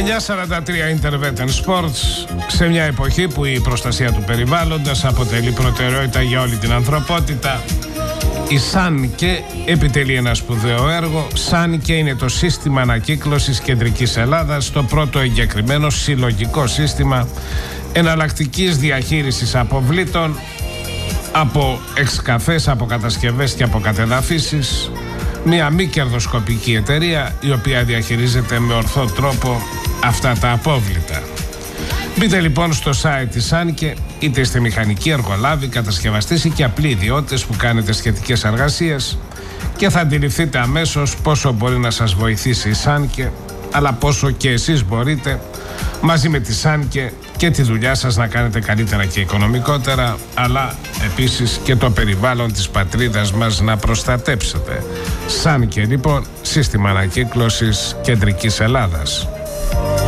9:43 Interveten Sports, σε μια εποχή που η προστασία του περιβάλλοντος αποτελεί προτεραιότητα για όλη την ανθρωπότητα. Η ΣΑΝΚΕ επιτελεί ένα σπουδαίο έργο. ΣΑΝΚΕ είναι το σύστημα ανακύκλωσης Κεντρικής Ελλάδας, το πρώτο εγκεκριμένο συλλογικό σύστημα εναλλακτικής διαχείρισης αποβλήτων από εξκαφές, από κατασκευές και από κατεδαφίσεις. Μια μη κερδοσκοπική εταιρεία η οποία διαχειρίζεται με ορθό τρόπο αυτά τα απόβλητα. Μπείτε λοιπόν στο site της ΣΑΝΚΕ, είτε είστε μηχανικοί, εργολάβοι, κατασκευαστές ή και απλοί ιδιώτες που κάνετε σχετικές εργασίες, και θα αντιληφθείτε αμέσως πόσο μπορεί να σας βοηθήσει η ΣΑΝΚΕ, αλλά πόσο και εσείς μπορείτε μαζί με τη ΣΑΝΚΕ και τη δουλειά σας να κάνετε καλύτερα και οικονομικότερα, αλλά επίσης και το περιβάλλον της πατρίδας μας να προστατέψετε. ΣΑΝΚΕ λοιπόν, σύστημα ανακύκλωσης Κεντρικής Ελλάδας.